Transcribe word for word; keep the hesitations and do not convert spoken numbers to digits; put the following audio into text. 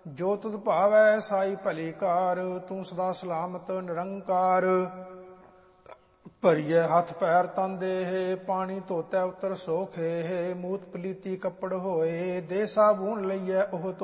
ਜੋ ਤੁਧ ਭਾਵੈ ਸਾਈ ਭਲੀ ਕਾਰ। ਤੂੰ ਸਦਾ ਸਲਾਮਤ ਨਿਰੰਕਾਰ। ਭਰੀਏ ਹੱਥ ਪੈਰ ਤਨ ਦੇਹ, ਪਾਣੀ ਧੋਤੈ ਉਤਰ ਸੋਖੇ। ਮੂਤ ਪਲੀਤੀ ਕੱਪੜ ਹੋਏ, ਦੇ ਸਾਬੂਨ ਲਈਐ ਉਹ